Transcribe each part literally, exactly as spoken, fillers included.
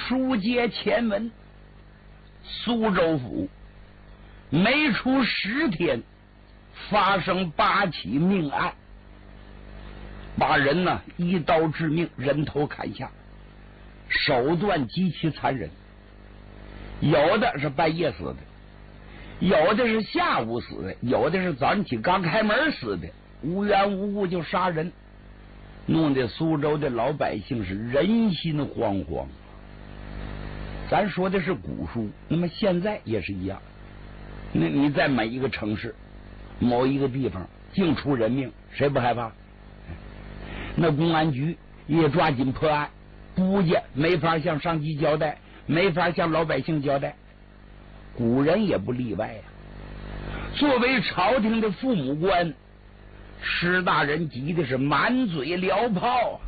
书接前文，苏州府没出十天，发生八起命案，把人呢一刀致命，人头砍下，手段极其残忍。有的是半夜死的，有的是下午死的，有的是早上起刚开门死的，无缘无故就杀人，弄得苏州的老百姓是人心惶惶。咱说的是古书，那么现在也是一样。那你在每一个城市某一个地方竟出人命，谁不害怕？那公安局也抓紧破案，不见没法向上级交代，没法向老百姓交代，古人也不例外呀、啊。作为朝廷的父母官，施大人急的是满嘴燎炮，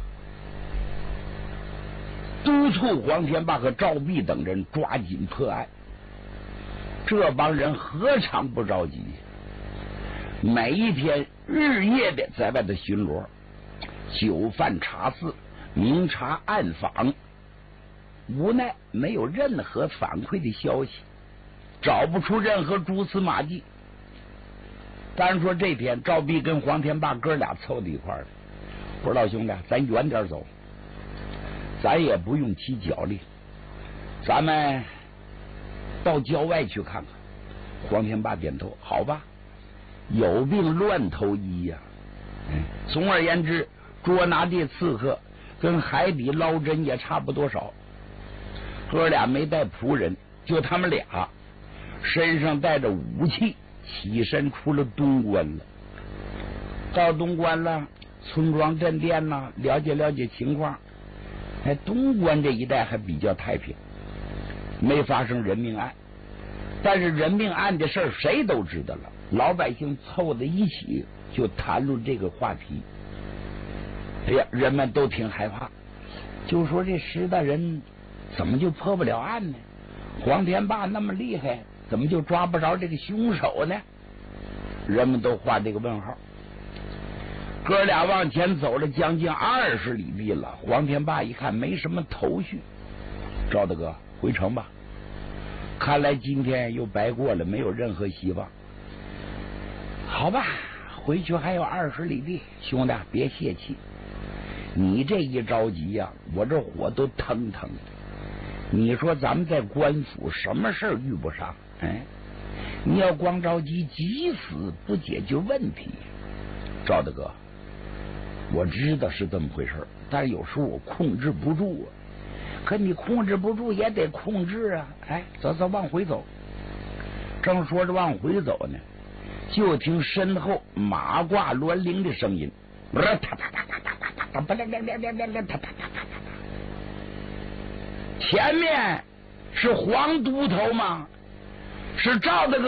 督促黄天霸和赵弼等人抓紧破案。这帮人何尝不着急？每一天日夜的在外头巡逻，酒饭茶肆，明察暗访，无奈没有任何反馈的消息，找不出任何蛛丝马迹。单说这天赵弼跟黄天霸哥俩凑到一块儿了，我说老兄弟，咱远点走，咱也不用骑脚力，咱们到郊外去看看。黄天霸点头，好吧，有病乱投医呀、啊嗯。总而言之，捉拿的刺客跟海底捞针也差不多少。哥俩没带仆人，就他们俩身上带着武器，起身出了东关了。到东关了，村庄镇店呢，了解了解情况。哎，东关这一带还比较太平，没发生人命案。但是人命案的事儿谁都知道了，老百姓凑在一起就谈论这个话题。哎呀，人们都挺害怕，就说这石大人怎么就破不了案呢？黄天霸那么厉害，怎么就抓不着这个凶手呢？人们都画这个问号。哥俩往前走了将近二十里地了，黄天霸一看没什么头绪，赵大哥回城吧，看来今天又白过了，没有任何希望。好吧，回去还有二十里地，兄弟别泄气，你这一着急呀、啊，我这火都腾腾的。你说咱们在官府什么事儿遇不上？哎，你要光着急，急死不解决问题。赵大哥，我知道是这么回事，但是有时候我控制不住啊。可你控制不住也得控制啊！哎，走走，往回走。正说着往回走呢，就听身后马挂銮铃的声音，前面是黄都头吗？是赵大哥。